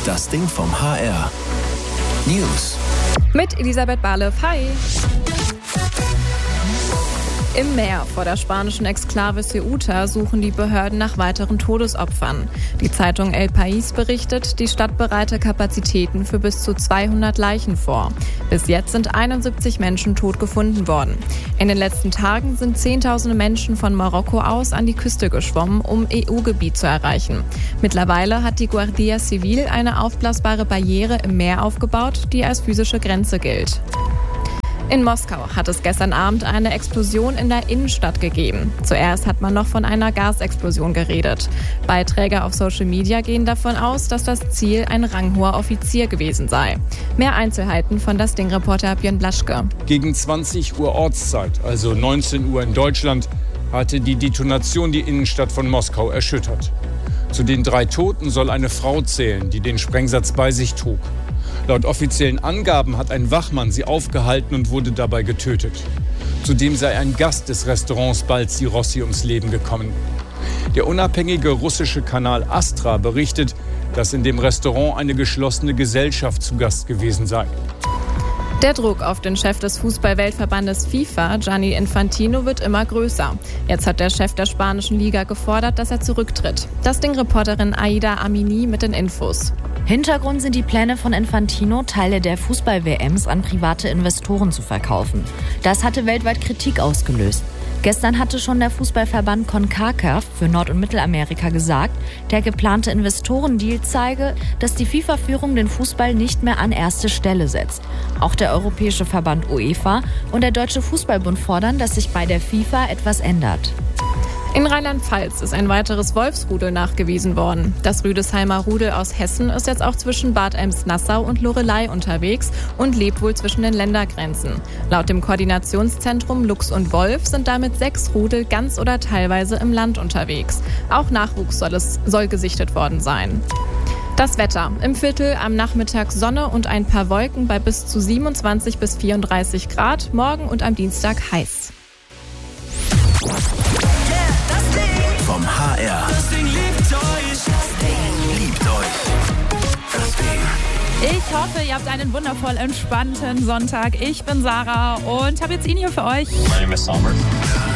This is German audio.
Das Ding vom HR. News. Mit Elisabeth Balev. Hi. Im Meer vor der spanischen Exklave Ceuta suchen die Behörden nach weiteren Todesopfern. Die Zeitung El País berichtet, die Stadt bereite Kapazitäten für bis zu 200 Leichen vor. Bis jetzt sind 71 Menschen tot gefunden worden. In den letzten Tagen sind Zehntausende Menschen von Marokko aus an die Küste geschwommen, um EU-Gebiet zu erreichen. Mittlerweile hat die Guardia Civil eine aufblasbare Barriere im Meer aufgebaut, die als physische Grenze gilt. In Moskau hat es gestern Abend eine Explosion in der Innenstadt gegeben. Zuerst hat man noch von einer Gasexplosion geredet. Beiträge auf Social Media gehen davon aus, dass das Ziel ein ranghoher Offizier gewesen sei. Mehr Einzelheiten von das Ding-Reporter Björn Blaschke. Gegen 20 Uhr Ortszeit, also 19 Uhr in Deutschland, hatte die Detonation die Innenstadt von Moskau erschüttert. Zu den 3 Toten soll eine Frau zählen, die den Sprengsatz bei sich trug. Laut offiziellen Angaben hat ein Wachmann sie aufgehalten und wurde dabei getötet. Zudem sei ein Gast des Restaurants Balzi Rossi ums Leben gekommen. Der unabhängige russische Kanal Astra berichtet, dass in dem Restaurant eine geschlossene Gesellschaft zu Gast gewesen sei. Der Druck auf den Chef des Fußball-Weltverbandes FIFA, Gianni Infantino, wird immer größer. Jetzt hat der Chef der spanischen Liga gefordert, dass er zurücktritt. Das Ding-Reporterin Aida Amini mit den Infos. Hintergrund sind die Pläne von Infantino, Teile der Fußball-WMs an private Investoren zu verkaufen. Das hatte weltweit Kritik ausgelöst. Gestern hatte schon der Fußballverband CONCACAF für Nord- und Mittelamerika gesagt, der geplante Investorendeal zeige, dass die FIFA-Führung den Fußball nicht mehr an erste Stelle setzt. Auch der europäische Verband UEFA und der Deutsche Fußballbund fordern, dass sich bei der FIFA etwas ändert. In Rheinland-Pfalz ist ein weiteres Wolfsrudel nachgewiesen worden. Das Rüdesheimer Rudel aus Hessen ist jetzt auch zwischen Bad Ems-Nassau und Loreley unterwegs und lebt wohl zwischen den Ländergrenzen. Laut dem Koordinationszentrum Luchs und Wolf sind damit 6 Rudel ganz oder teilweise im Land unterwegs. Auch Nachwuchs soll gesichtet worden sein. Das Wetter. Im Viertel am Nachmittag Sonne und ein paar Wolken bei bis zu 27 bis 34 Grad. Morgen und am Dienstag heiß. Vom HR. Das Ding liebt euch. Liebt euch. Das Ding. Ich hoffe, ihr habt einen wundervoll entspannten Sonntag. Ich bin Sarah und habe jetzt ihn hier für euch. My name is Summer.